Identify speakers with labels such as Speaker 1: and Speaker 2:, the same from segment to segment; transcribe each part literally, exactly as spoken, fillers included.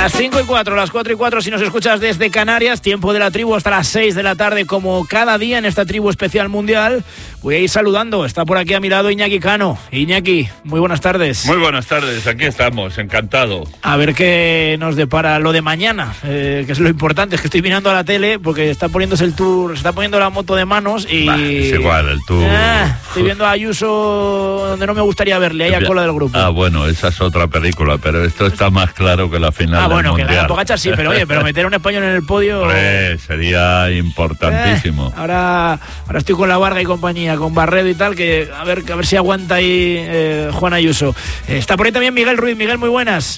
Speaker 1: Las cinco y cuatro, las cuatro y cuatro si nos escuchas desde Canarias, tiempo de la tribu hasta las seis de la tarde como cada día en esta tribu especial mundial. Voy a ir saludando, está por aquí a mi lado Iñaki Cano. Iñaki, muy buenas tardes.
Speaker 2: Muy buenas tardes, aquí estamos, encantado.
Speaker 1: A ver qué nos depara lo de mañana, eh, que es lo importante, es que estoy mirando a la tele porque está poniéndose el Tour, se está poniendo la moto de manos y...
Speaker 2: Bah, es igual, el Tour...
Speaker 1: Ah, estoy viendo a Ayuso donde no me gustaría verle, ahí a cola del grupo.
Speaker 2: Ah, bueno, esa es otra película, pero esto está más claro que la final
Speaker 1: Ah,
Speaker 2: del
Speaker 1: bueno,
Speaker 2: mundial.
Speaker 1: que gana Pogačar sí, pero oye, pero meter a un español en el podio...
Speaker 2: Hombre, sería importantísimo.
Speaker 1: Eh, ahora, ahora estoy con la Varga y compañía, con Barredo y tal, que a ver, a ver si aguanta ahí eh, Juan Ayuso. Eh, está por ahí también Miguel Ruiz. Miguel, muy buenas.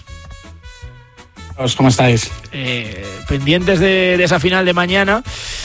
Speaker 3: ¿Cómo estáis?
Speaker 1: Eh, pendientes de, de esa final de mañana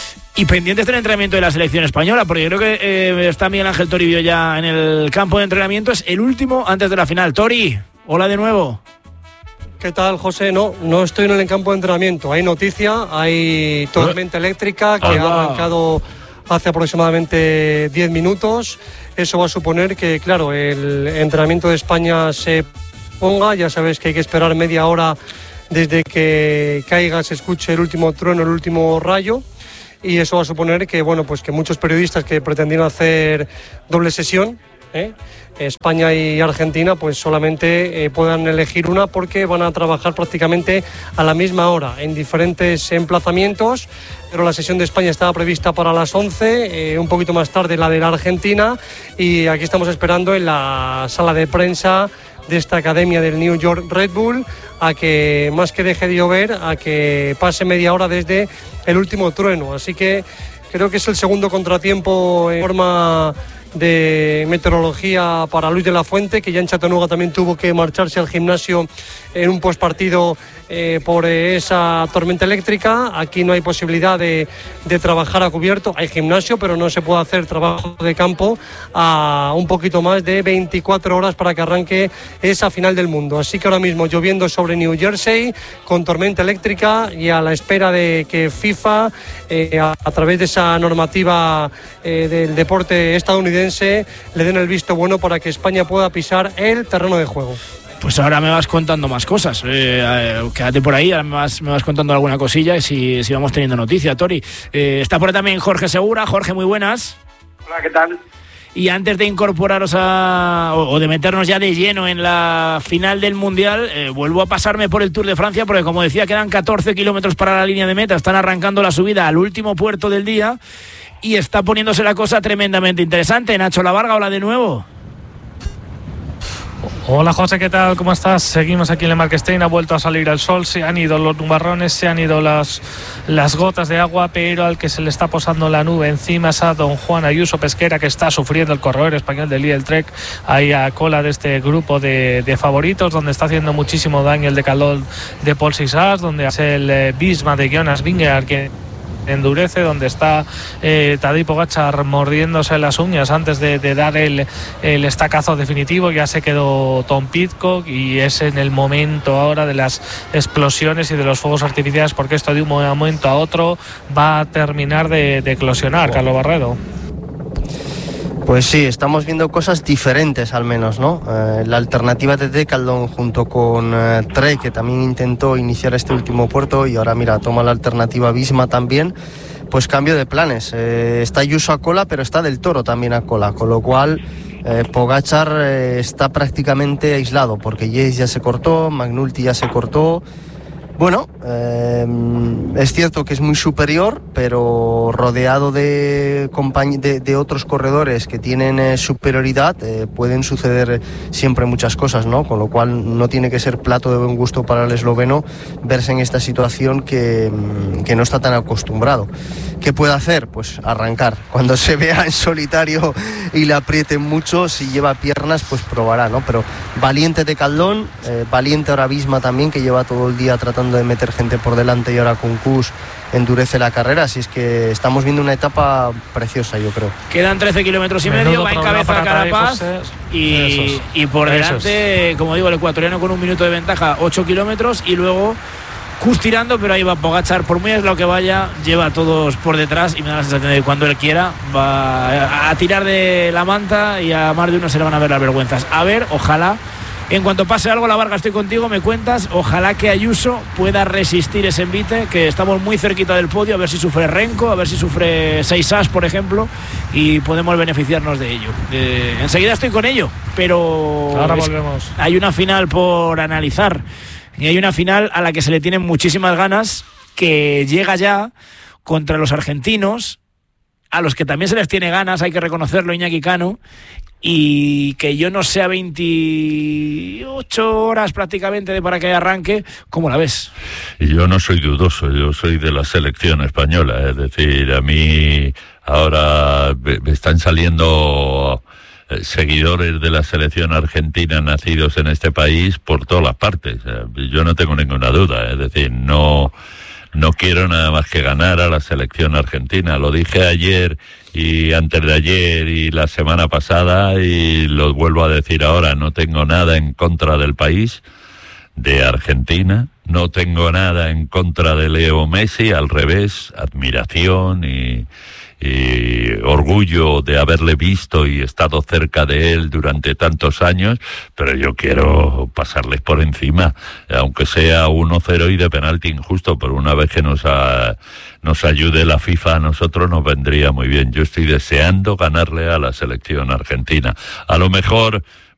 Speaker 1: y pendientes del entrenamiento de la selección española, porque yo creo que eh, está Miguel Ángel Toribio ya en el campo de entrenamiento. Es el último antes de la final. Tori, hola de nuevo.
Speaker 4: ¿Qué tal, José? No, no estoy en el campo de entrenamiento. Hay noticia, hay tormenta eléctrica que
Speaker 1: ah,
Speaker 4: ha arrancado hace aproximadamente diez minutos. Eso va a suponer que, claro, el entrenamiento de España se ponga. Ya sabes que hay que esperar media hora desde que caiga, se escuche el último trueno, el último rayo. Y eso va a suponer que, bueno, pues que muchos periodistas que pretendían hacer doble sesión, ¿eh? España y Argentina, pues solamente eh, puedan elegir una porque van a trabajar prácticamente a la misma hora en diferentes emplazamientos, pero la sesión de España estaba prevista para las once, eh, un poquito más tarde la de la Argentina, y aquí estamos esperando en la sala de prensa de esta academia del New York Red Bull a que, más que deje de llover, a que pase media hora desde el último trueno. Así que creo que es el segundo contratiempo en forma de meteorología para Luis de la Fuente, que ya en Chattanooga también tuvo que marcharse al gimnasio en un postpartido eh, por eh, esa tormenta eléctrica. Aquí no hay posibilidad de, de trabajar a cubierto, hay gimnasio, pero no se puede hacer trabajo de campo a un poquito más de veinticuatro horas para que arranque esa final del mundo. Así que ahora mismo lloviendo sobre New Jersey, con tormenta eléctrica y a la espera de que FIFA, eh, a, a través de esa normativa eh, del deporte estadounidense, le den el visto bueno para que España pueda pisar el terreno de juego.
Speaker 1: Pues ahora me vas contando más cosas. Eh, eh, quédate por ahí, ahora me vas, me vas contando alguna cosilla y si, si vamos teniendo noticia, Tori. Eh, está por ahí también Jorge Segura. Jorge, muy buenas.
Speaker 5: Hola, ¿qué tal?
Speaker 1: Y antes de incorporaros a, o, o de meternos ya de lleno en la final del Mundial, eh, vuelvo a pasarme por el Tour de Francia porque, como decía, quedan catorce kilómetros para la línea de meta. Están arrancando la subida al último puerto del día y está poniéndose la cosa tremendamente interesante. Nacho Lavarga, hola de nuevo.
Speaker 6: Hola José, ¿qué tal? ¿Cómo estás? Seguimos aquí en el Marquestein, ha vuelto a salir el sol, se han ido los nubarrones, se han ido las, las gotas de agua, pero al que se le está posando la nube encima es a don Juan Ayuso Pesquera, que está sufriendo el corredor español del Lidl Trek, ahí a cola de este grupo de, de favoritos, donde está haciendo muchísimo daño el decalón de Paul Sisas, donde es el eh, Bisma de Jonas Vingegaard, que endurece, donde está eh, Tadej Pogačar mordiéndose las uñas antes de, de dar el, el estacazo definitivo. Ya se quedó Tom Pidcock y es en el momento ahora de las explosiones y de los fuegos artificiales, porque esto de un momento a otro va a terminar de, de eclosionar. Wow. Carlos Barredo.
Speaker 7: Pues sí, estamos viendo cosas diferentes al menos, ¿no? Eh, la alternativa de Decathlon junto con eh, Trek, que también intentó iniciar este último puerto y ahora mira, toma la alternativa Visma también, pues cambio de planes. Eh, está Ayuso a cola, pero está Del Toro también a cola, con lo cual eh, Pogačar eh, está prácticamente aislado, porque Yates ya se cortó, McNulty ya se cortó. Bueno, eh, es cierto que es muy superior, pero rodeado de, compañ- de, de otros corredores que tienen eh, superioridad, eh, pueden suceder siempre muchas cosas, ¿no? Con lo cual no tiene que ser plato de buen gusto para el esloveno verse en esta situación que, que no está tan acostumbrado. ¿Qué puede hacer? Pues arrancar. Cuando se vea en solitario y le aprieten mucho, si lleva piernas, pues probará, ¿no? Pero valiente de Caldón, eh, valiente ahora Visma también, que lleva todo el día tratando de meter gente por delante y ahora con Kuss endurece la carrera, así es que estamos viendo una etapa preciosa, yo creo.
Speaker 1: Quedan trece kilómetros y medio, va en cabeza Carapaz y, y por delante, como digo, el ecuatoriano con un minuto de ventaja, ocho kilómetros, y luego Kuss tirando, pero ahí va Pogačar, por muy aislado que vaya, lleva a todos por detrás y me da la sensación de que cuando él quiera va a, a tirar de la manta y a más de uno se le van a ver las vergüenzas. A ver, ojalá En cuanto pase algo, La Varga, estoy contigo, me cuentas. Ojalá que Ayuso pueda resistir ese envite, que estamos muy cerquita del podio, a ver si sufre Renko, a ver si sufre Seixas, por ejemplo, y podemos beneficiarnos de ello. Eh, enseguida estoy con ello, pero
Speaker 6: ahora volvemos.
Speaker 1: Hay una final por analizar, y hay una final a la que se le tienen muchísimas ganas, que llega ya contra los argentinos, a los que también se les tiene ganas, hay que reconocerlo, Iñaki Cano, y que yo no sé a veintiocho horas prácticamente de para que arranque, ¿cómo la ves?
Speaker 2: Y yo no soy dudoso, yo soy de la selección española, es decir, a mí ahora me están saliendo seguidores de la selección argentina nacidos en este país por todas las partes, yo no tengo ninguna duda, es decir, no... No quiero nada más que ganar a la selección argentina. Lo dije ayer y antes de ayer y la semana pasada y lo vuelvo a decir ahora. No tengo nada en contra del país, de Argentina. No tengo nada en contra de Leo Messi. Al revés, admiración y, y orgullo de haberle visto y estado cerca de él durante tantos años, pero yo quiero pasarles por encima, aunque sea uno cero y de penalti injusto, pero una vez que nos, a, nos ayude la FIFA a nosotros nos vendría muy bien. Yo estoy deseando ganarle a la selección argentina. A lo mejor